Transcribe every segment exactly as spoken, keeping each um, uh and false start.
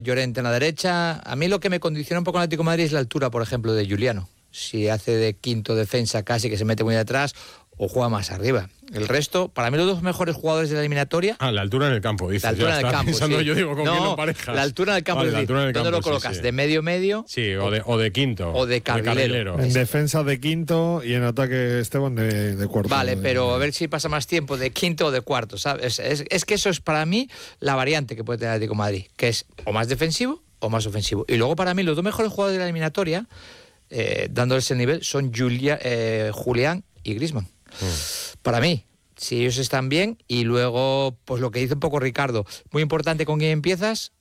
Llorente en la derecha. A mí lo que me condiciona un poco el Atlético de Madrid es la altura, por ejemplo, de Giuliano. Si hace de quinto defensa casi, que se mete muy atrás, o juega más arriba. El resto, para mí los dos mejores jugadores de la eliminatoria... Ah, la altura en el campo, dices. La altura en el campo, pensando, sí. yo digo, ¿con no, quién lo emparejas? La altura en el campo, vale, es decir, ¿dónde campo, lo colocas? Sí, sí. ¿De medio medio? Sí, o de, o de quinto. O de carrilero. De carrilero. En defensa de quinto y en ataque Esteban de, de cuarto. Vale, de, pero de... a ver si pasa más tiempo de quinto o de cuarto, ¿sabes? Es, es, es que eso es para mí la variante que puede tener el Atlético de Madrid, que es o más defensivo o más ofensivo. Y luego para mí los dos mejores jugadores de la eliminatoria, eh, dándoles el nivel, son Julia, eh, Julián y Griezmann. Mm. Para mí, si ellos están bien, y luego, pues lo que dice un poco Ricardo, muy importante con quién empiezas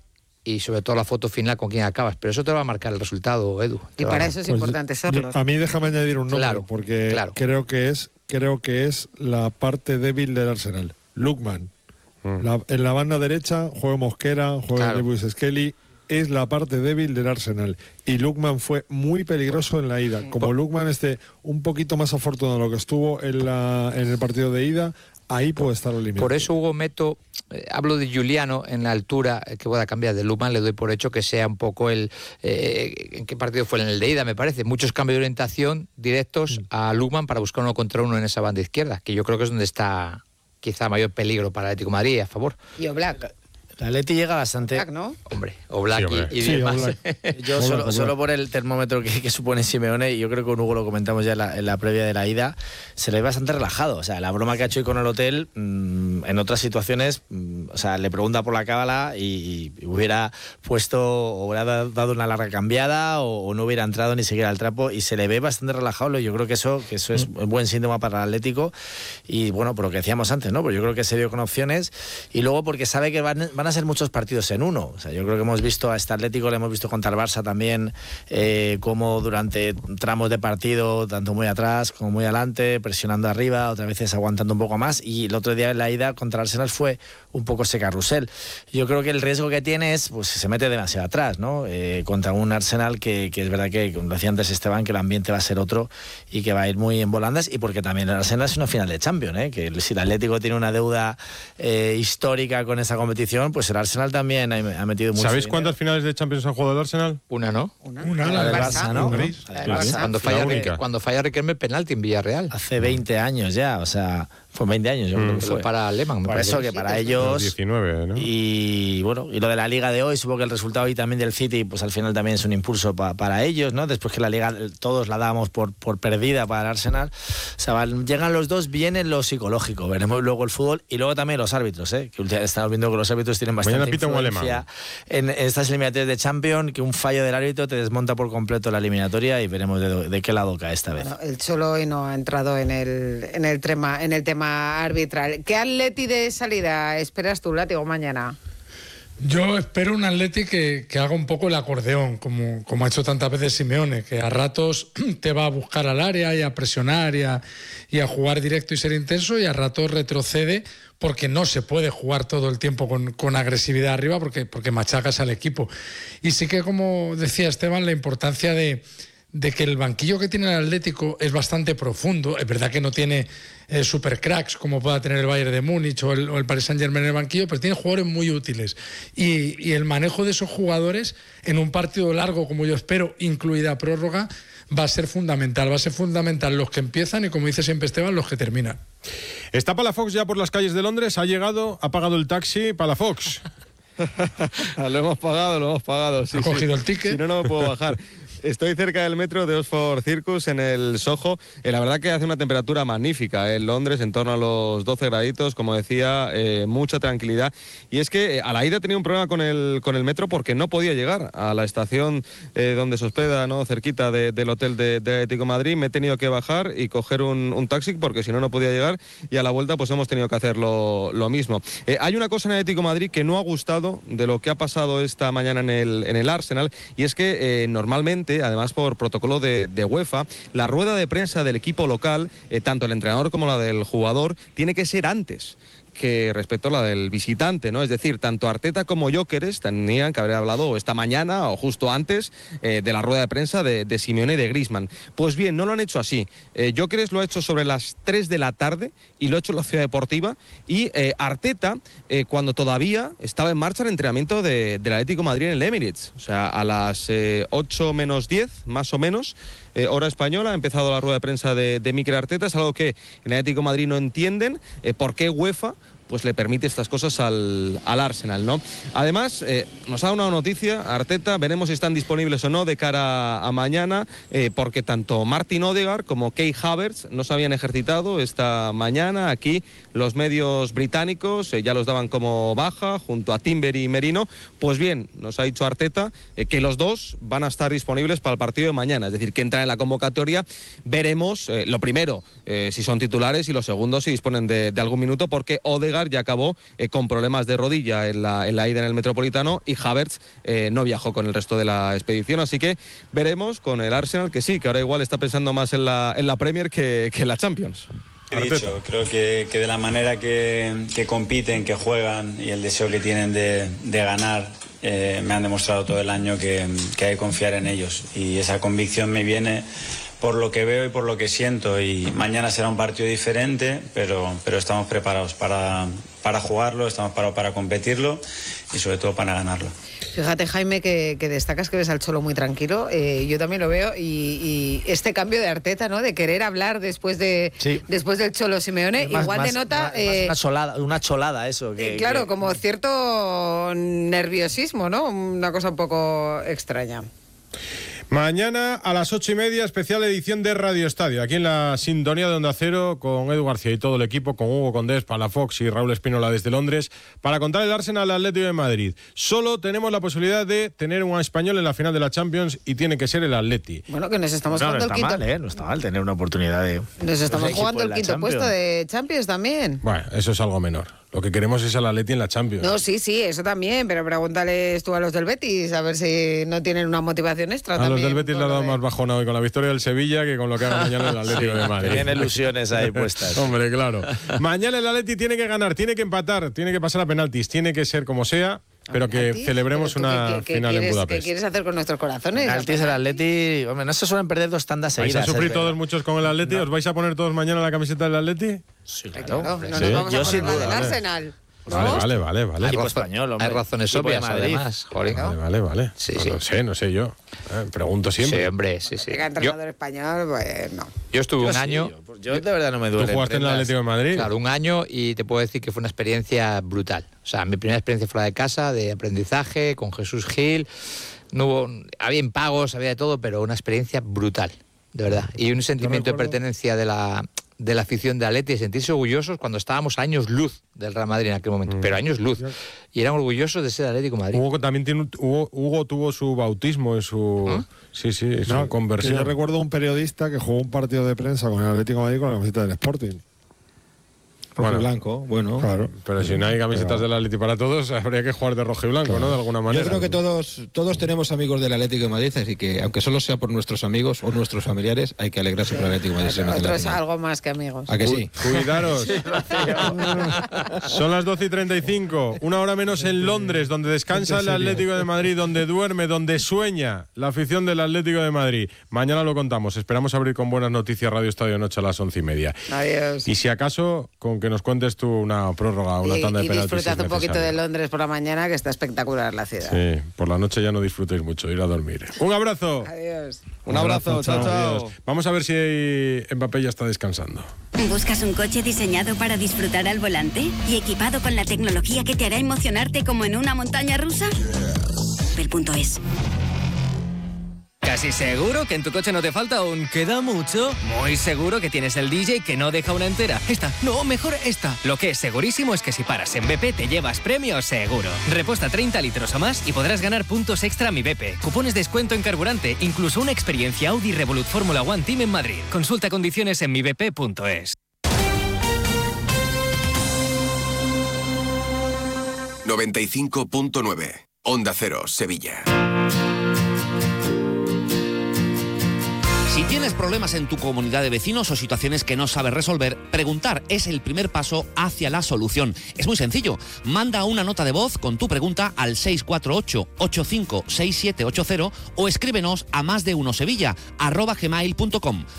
y sobre todo la foto final con quién acabas, pero eso te va a marcar el resultado, Edu. Y para eso es pues importante serlo. A mí déjame añadir un nombre, claro, porque claro. creo que es creo que es la parte débil del Arsenal. Lookman. Mm. La, en la banda derecha juega Mosquera, juega claro. Lewis Skelly. Es la parte débil del Arsenal. Y Lookman fue muy peligroso en la ida. Como Lookman esté un poquito más afortunado de lo que estuvo en, la, en el partido de ida, ahí puede estar el límite. Por eso, Hugo, meto, eh, hablo de Giuliano en la altura, eh, que pueda cambiar de Lookman, le doy por hecho que sea un poco el... Eh, ¿En qué partido fue? En el de ida, me parece. Muchos cambios de orientación directos mm. a Lookman para buscar uno contra uno en esa banda izquierda, que yo creo que es donde está quizá mayor peligro para el Atlético de Madrid, a favor. Y Oblak. La Atleti llega bastante... Oblak, ¿no? Hombre, Oblak sí, y, y sí, demás. Oblak. Yo solo, Oblak. solo por el termómetro que, que supone Simeone, y yo creo que con Hugo lo comentamos ya en la, en la previa de la ida, se le ve bastante relajado. O sea, la broma que ha hecho hoy con el hotel, mmm, en otras situaciones, mmm, o sea, le pregunta por la cábala y, y hubiera puesto, o hubiera dado una larga cambiada, o, o no hubiera entrado ni siquiera al trapo, y se le ve bastante relajado. Yo creo que eso, que eso es un buen síntoma para el Atlético. Y bueno, por lo que decíamos antes, ¿no? Pues yo creo que se dio con opciones, y luego porque sabe que van, van a ser muchos partidos en uno. O sea, yo creo que hemos visto a este Atlético, le hemos visto contra el Barça también, eh, como durante tramos de partido, tanto muy atrás como muy adelante, presionando arriba, otras veces aguantando un poco más, y el otro día en la ida contra el Arsenal fue un poco ese carrusel. Yo creo que el riesgo que tiene es, pues se mete demasiado atrás, ¿no? Eh, contra un Arsenal que, que es verdad que, como decía antes Esteban, que el ambiente va a ser otro y que va a ir muy en volandas, y porque también el Arsenal es una final de Champions, ¿eh? Que si el Atlético tiene una deuda eh, histórica con esa competición, pues el Arsenal también ha metido mucho. ¿Sabéis dinero. cuántas finales de Champions ha jugado el Arsenal? Una, ¿no? Una, Una la del Barça, ¿no? Una. La del Barça. Cuando falla, cuando falla Riquelme penalti en Villarreal. Hace veinte años ya, o sea, fue veinte años, yo mm. creo que fue. Para Lehmann, por eso que para ellos diecinueve, ¿no? Y bueno, y lo de la Liga de hoy, supongo que el resultado hoy también del City, pues al final también es un impulso pa, para ellos, ¿no? Después que la Liga todos la dábamos por, por perdida para el Arsenal. O sea, van, llegan los dos bien en lo psicológico, veremos luego el fútbol y luego también los árbitros, ¿eh? Que últimamente estamos viendo que los árbitros tienen bastante influencia en estas eliminatorias de Champions, que un fallo del árbitro te desmonta por completo la eliminatoria, y veremos de, de qué lado cae esta vez. Bueno, el Cholo hoy no ha entrado en el, en el tema, en el tema arbitral. ¿Qué Atleti de salida esperas tú, Látigo, mañana? Yo espero un Atleti que, que haga un poco el acordeón, como, como ha hecho tantas veces Simeone, que a ratos te va a buscar al área y a presionar y a, y a jugar directo y ser intenso, y a ratos retrocede porque no se puede jugar todo el tiempo con, con agresividad arriba porque, porque machacas al equipo. Y sí que, como decía Esteban, la importancia de... de que el banquillo que tiene el Atlético es bastante profundo. Es verdad que no tiene eh, super cracks como pueda tener el Bayern de Múnich o el, o el Paris Saint-Germain en el banquillo, pero tiene jugadores muy útiles. Y, y el manejo de esos jugadores en un partido largo, como yo espero, incluida prórroga, va a ser fundamental. Va a ser fundamental los que empiezan y, como dice siempre Esteban, los que terminan. ¿Está Palafox ya por las calles de Londres? ¿Ha llegado? ¿Ha pagado el taxi? Palafox. Lo hemos pagado, lo hemos pagado. Sí, ¿Ha sí. cogido el ticket? Si no, no me puedo bajar. Estoy cerca del metro de Oxford Circus, en el Soho. Eh, la verdad que hace una temperatura magnífica, eh, en Londres, en torno a los doce graditos, como decía, eh, mucha tranquilidad. Y es que eh, a la ida tenía un problema con el, con el metro porque no podía llegar a la estación eh, donde se hospeda, ¿no? Cerquita de, del hotel de, de Atlético de Madrid. Me he tenido que bajar y coger un, un taxi porque si no, no podía llegar. Y a la vuelta pues hemos tenido que hacer lo, lo mismo. Eh, hay una cosa en Atlético de Madrid que no ha gustado de lo que ha pasado esta mañana en el, en el Arsenal, y es que eh, normalmente, además por protocolo de, de UEFA, la rueda de prensa del equipo local, eh, tanto el entrenador como la del jugador, tiene que ser antes que respecto a la del visitante, ¿no? Es decir, tanto Arteta como Gyökeres tenían que haber hablado esta mañana o justo antes eh, de la rueda de prensa de, de Simeone y de Griezmann. Pues bien, no lo han hecho así. Eh, Gyökeres lo ha hecho sobre las tres de la tarde y lo ha hecho en la Ciudad Deportiva, y eh, Arteta eh, cuando todavía estaba en marcha el entrenamiento de, del Atlético de Madrid en el Emirates, o sea, a las eh, ocho menos diez, más o menos, Eh, hora española, ha empezado la rueda de prensa de, de Mikel Arteta. Es algo que en el Atlético de Madrid no entienden, eh, por qué UEFA pues le permite estas cosas al, al Arsenal, ¿no? Además, eh, nos ha dado una noticia, Arteta, veremos si están disponibles o no de cara a mañana, eh, porque tanto Martin Odegaard como Kai Havertz no se habían ejercitado esta mañana. Aquí los medios británicos eh, ya los daban como baja, junto a Timber y Merino. Pues bien, nos ha dicho Arteta eh, que los dos van a estar disponibles para el partido de mañana, es decir, que entran en la convocatoria. Veremos, eh, lo primero, eh, si son titulares, y lo segundo, si disponen de, de algún minuto, porque Odegaard ya acabó eh, con problemas de rodilla en la, en la ida en el Metropolitano, y Havertz eh, no viajó con el resto de la expedición, así que veremos con el Arsenal, que sí, que ahora igual está pensando más en la, en la Premier que, que en la Champions. He dicho, creo que, que de la manera que, que compiten, que juegan y el deseo que tienen de, de ganar, eh, me han demostrado todo el año que, que hay que confiar en ellos, y esa convicción me viene por lo que veo y por lo que siento, y mañana será un partido diferente, pero, pero estamos preparados para, para jugarlo, estamos preparados para competirlo y sobre todo para ganarlo. Fíjate, Jaime, que, que destacas que ves al Cholo muy tranquilo. Eh, yo también lo veo, y, y este cambio de Arteta, ¿no? De querer hablar después de sí. después del Cholo Simeone, más, igual más, denota más, eh, una cholada, una cholada eso. Que, eh, claro, que... como cierto nerviosismo, ¿no? Una cosa un poco extraña. Mañana a las ocho y media, especial edición de Radio Estadio, aquí en la sintonía de Onda Cero, con Edu García y todo el equipo, con Hugo Condés, Palafox y Raúl Espínola desde Londres, para contar el Arsenal Atlético de Madrid. Solo tenemos la posibilidad de tener un español en la final de la Champions, y tiene que ser el Atleti. Bueno, que nos estamos no, jugando no el quinto. Mal, ¿eh? No está mal tener una oportunidad de. Nos estamos jugando el quinto puesto de Champions también. Bueno, eso es algo menor. Lo que queremos es al Atleti en la Champions. No, sí, sí, eso también, pero pregúntales tú a los del Betis, a ver si no tienen una motivación extra a también. A los del Betis le ha dado de... más bajona hoy con la victoria del Sevilla que con lo que haga mañana el Atlético sí, de Madrid. Tiene ilusiones ahí puestas. Hombre, claro. Mañana el Atleti tiene que ganar, tiene que empatar, tiene que pasar a penaltis, tiene que ser como sea, pero que celebremos una qué, qué, final qué en Budapest. ¿Qué quieres hacer con nuestros corazones? Penaltis el Atleti, hombre, no se suelen perder dos tandas seguidas. ¿Vais a sufrir ¿eh? todos muchos con el Atleti? No. ¿Os vais a poner todos mañana la camiseta del Atleti? Sí, claro. claro no sí. nos vamos Yo a poner sin la duda, del vale. Arsenal. Vale, vale, vale, vale. Equipo español, hombre. Hay razones Equipo obvias, de Madrid. además. Joder. Vale, vale, vale. Sí, no sí. lo sé, no sé yo. Eh, pregunto siempre. Sí, hombre, sí, sí. Venga, entrenador Yo, español, pues no. yo estuve Yo un sí, año... yo, yo de verdad no me duele. ¿Tú jugaste en el Atlético de Madrid? Claro, un año, y te puedo decir que fue una experiencia brutal. O sea, mi primera experiencia fuera de casa, de aprendizaje, con Jesús Gil. No hubo, había impagos, había de todo, pero una experiencia brutal, de verdad. Y un sentimiento de pertenencia de la, de la afición de Atleti, de sentirse orgullosos cuando estábamos a años luz del Real Madrid en aquel momento, mm. pero años luz. Y eran orgullosos de ser Atlético de Madrid. Hugo también tiene un, Hugo, Hugo tuvo su bautismo en su... ¿Ah? Sí, sí, su no, conversión. Yo recuerdo un periodista que jugó un partido de prensa con el Atlético de Madrid con la camiseta del Sporting. Rojo Bueno, y blanco, bueno. Claro, pero si no hay camisetas pero... del Atleti para todos, habría que jugar de rojo y blanco, claro. ¿no? De alguna manera. Yo creo que todos todos tenemos amigos del Atlético de Madrid, así que aunque solo sea por nuestros amigos o nuestros familiares, hay que alegrarse por el Atlético de Madrid. Otros algo más que amigos. ¿A que sí? Cuidaros. Son las doce y treinta y cinco, una hora menos en Londres, donde descansa el Atlético de Madrid, donde duerme, donde sueña la afición del Atlético de Madrid. Mañana lo contamos. Esperamos abrir con buenas noticias Radio Estadio Noche a las once y media. Adiós. Y si acaso, con que nos cuentes tú una prórroga, una y, tanda de y penaltis. disfrutad si un poquito necesario. de Londres por la mañana, que está espectacular la ciudad. Sí, por la noche ya no disfrutéis mucho, ir a dormir. Un abrazo. Adiós. Un abrazo, chao, chao. Vamos a ver si Mbappé ya está descansando. ¿Buscas un coche diseñado para disfrutar al volante y equipado con la tecnología que te hará emocionarte como en una montaña rusa? El punto es. ¿Casi seguro que en tu coche no te falta un queda mucho? Muy seguro que tienes el D J que no deja una entera. Esta, no, mejor esta. Lo que es segurísimo es que si paras en B P te llevas premio seguro. Reposta treinta litros o más y podrás ganar puntos extra a Mi B P, cupones de descuento en carburante, incluso una experiencia Audi Revolut Fórmula One Team en Madrid. Consulta condiciones en mi b p punto es. noventa y cinco punto nueve Onda Cero, Sevilla. Si tienes problemas en tu comunidad de vecinos o situaciones que no sabes resolver, preguntar es el primer paso hacia la solución. Es muy sencillo. Manda una nota de voz con tu pregunta al seis cuatro ocho, ocho cinco seis siete ocho cero o escríbenos a más de uno sevilla arroba gmail punto com.